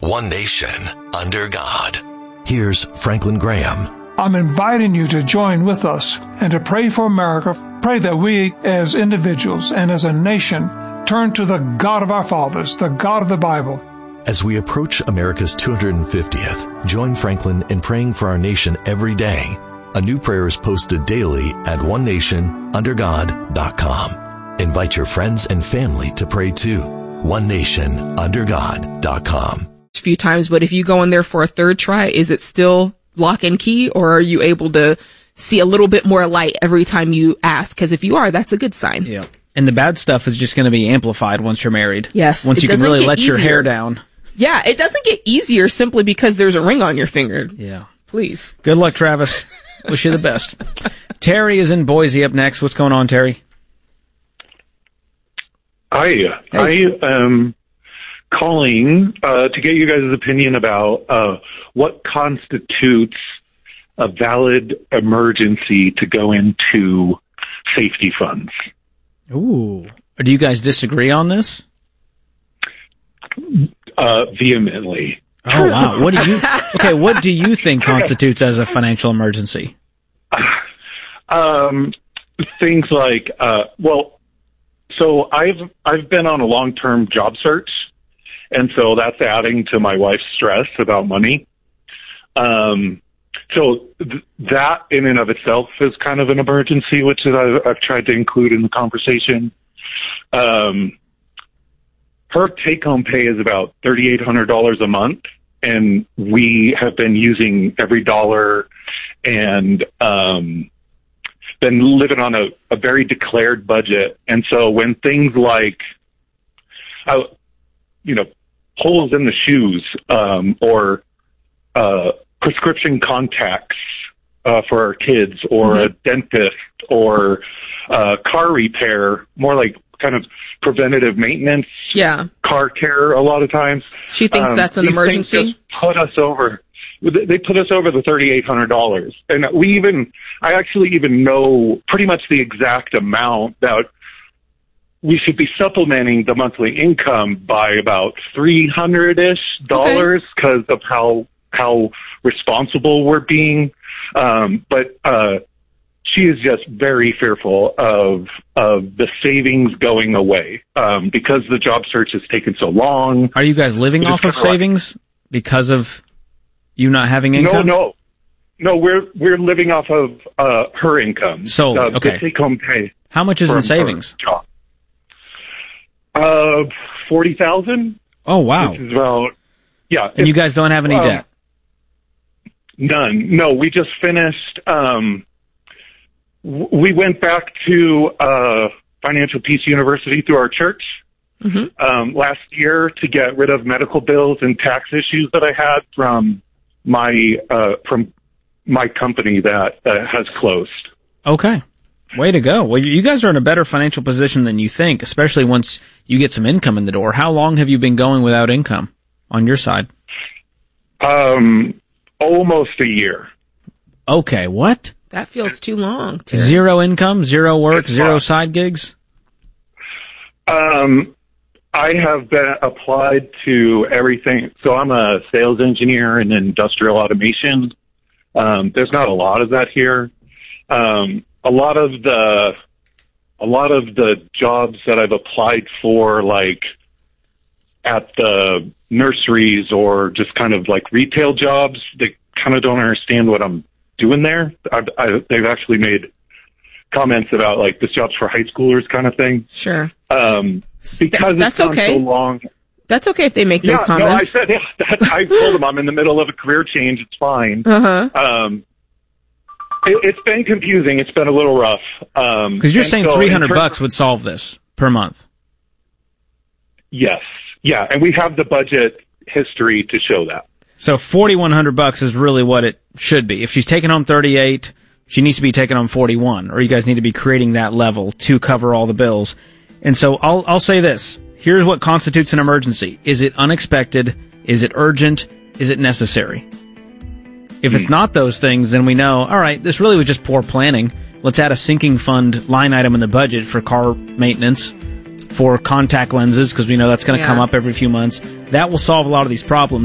one nation, under God. Here's Franklin Graham. I'm inviting you to join with us and to pray for America. Pray that we as individuals and as a nation turn to the God of our fathers, the God of the Bible. As we approach America's 250th, join Franklin in praying for our nation every day. A new prayer is posted daily at onenationundergod.com. Invite your friends and family to pray too. onenationundergod.com. A few times, but if you go in there for a third try, is it still lock and key, or are you able to see a little bit more light every time you ask? Because if you are, that's a good sign. Yeah. And the bad stuff is just going to be amplified once you're married. Yes. Once you can really let your hair down. Yeah, it doesn't get easier simply because there's a ring on your finger. Yeah. Please. Good luck, Travis. Wish you the best. Terry is in Boise up next. What's going on, Terry? Hi. Hey. I am calling to get you guys' opinion about what constitutes a valid emergency to go into safety funds. Ooh. Do you guys disagree on this? Vehemently. Oh, wow. What do you think constitutes as a financial emergency? Things like, so I've been on a long-term job search, and so that's adding to my wife's stress about money. So that in and of itself is kind of an emergency, which is I've tried to include in the conversation. Her take-home pay is about $3,800 a month, and we have been using every dollar and been living on a very declared budget. And so when things like, holes in the shoes or prescription contacts for our kids, or a dentist, or car repair, more like kind of preventative maintenance, car care a lot of times. She thinks that's an emergency? They put us over the $3,800. And I actually even know pretty much the exact amount that we should be supplementing the monthly income by about $300-ish because of how responsible we're being. But she is just very fearful of the savings going away because the job search has taken so long. Are you guys living off of savings because of you not having income? No, we're living off of her income. So, the take-home pay. How much is in savings? $40,000. Oh, wow. Which is about, and you guys don't have any debt? None. No, we just finished. We went back to Financial Peace University through our church last year to get rid of medical bills and tax issues that I had from my company that has closed. Okay. Way to go. Well, you guys are in a better financial position than you think, especially once you get some income in the door. How long have you been going without income on your side? Almost a year. Okay, what? That feels too long. Terry. Zero income, zero work, zero side gigs? I have been applied to everything. So I'm a sales engineer in industrial automation. There's not a lot of that here. A lot of the jobs that I've applied for, like at the nurseries or just kind of like retail jobs, they kind of don't understand what I'm doing there. They've actually made comments about like this job's for high schoolers kind of thing. Sure. Because that's it's okay. So long. That's okay if they make those comments. No, I told them I'm in the middle of a career change. It's fine. It's been confusing. It's been a little rough. Because you're saying $300 would solve this per month. Yes. Yeah. And we have the budget history to show that. So $4,100 is really what it should be. If she's taking home 38, she needs to be taking home 41, or you guys need to be creating that level to cover all the bills. And so I'll say this. Here's what constitutes an emergency. Is it unexpected? Is it urgent? Is it necessary? If it's not those things, then we know, all right, this really was just poor planning. Let's add a sinking fund line item in the budget for car maintenance, for contact lenses, because we know that's going to come up every few months. That will solve a lot of these problems.